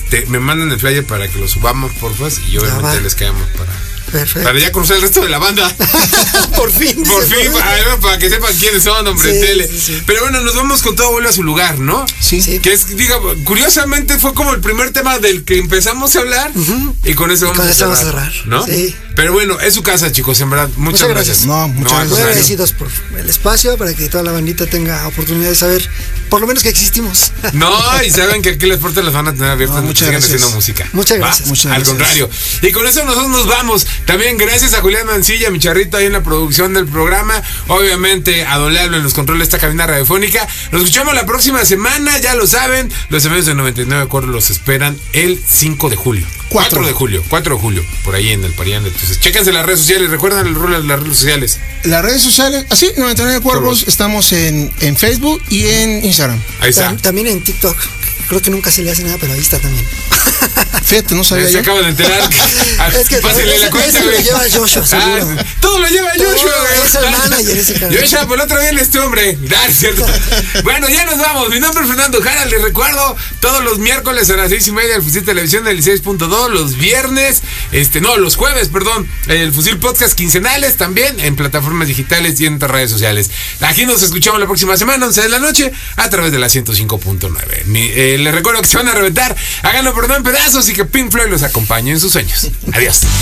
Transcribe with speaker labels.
Speaker 1: me mandan el flyer para que lo subamos, porfa, y obviamente les caemos
Speaker 2: Perfecto.
Speaker 1: para ya conocer el resto de la banda.
Speaker 2: Por fin,
Speaker 1: para que sepan quiénes son, hombre,
Speaker 2: sí,
Speaker 1: tele.
Speaker 2: Sí.
Speaker 1: Pero bueno, nos vamos con Todo Vuelve a Su Lugar, ¿no?
Speaker 2: Sí.
Speaker 1: Que es, curiosamente fue como el primer tema del que empezamos a hablar, y con eso vamos a cerrar, ¿no?
Speaker 2: Sí.
Speaker 1: Pero bueno, es su casa, chicos, en verdad. Muchas gracias.
Speaker 3: No, muchas gracias.
Speaker 2: Muy agradecidos por el espacio, para que toda la bandita tenga oportunidad de saber, por lo menos, que existimos.
Speaker 1: No, y saben que aquí las puertas las van a tener abiertas.
Speaker 3: Muchas
Speaker 1: sigan
Speaker 3: gracias.
Speaker 1: haciendo música.
Speaker 2: Muchas gracias.
Speaker 1: Al contrario. Y con eso nosotros nos vamos. También gracias a Julián Mancilla, mi charrito ahí en la producción del programa. Obviamente a Don Lalo en los controles de esta cabina radiofónica. Nos escuchamos la próxima semana, ya lo saben. Los amigos de 99 Acuerdos los esperan el 5 de julio. 4 de julio, por ahí en el Parián. Entonces, chéquense las redes sociales, recuerdan el rol de las redes sociales.
Speaker 3: Las redes sociales, así, 99 Cuervos, estamos en Facebook y en Instagram.
Speaker 1: Ahí está.
Speaker 2: También en TikTok. Creo que nunca se le hace nada, pero ahí está también.
Speaker 3: Fíjate, no sabía
Speaker 1: Se
Speaker 3: yo.
Speaker 1: acaba de enterar.
Speaker 2: Es que
Speaker 1: Pásale la cuenta,
Speaker 2: ese lo
Speaker 1: güey.
Speaker 2: lleva Joshua, seguro.
Speaker 1: Todo lo lleva Joshua, güey.
Speaker 2: Es el manager ese cabrón.
Speaker 1: Joshua, por el otro día este hombre. ¿Cierto? Bueno, ya nos vamos. Mi nombre es Fernando Jara. Les recuerdo, todos los miércoles a las 6:30 el Fusil Televisión del 6.2. Los viernes, los jueves, perdón, el Fusil Podcast quincenales también en plataformas digitales y en otras redes sociales. Aquí nos escuchamos la próxima semana, 11 de la noche, a través de la 105.9. Les recuerdo que se van a reventar. Háganlo, pero no en pedazos, y que Pink Floyd los acompañe en sus sueños. Adiós.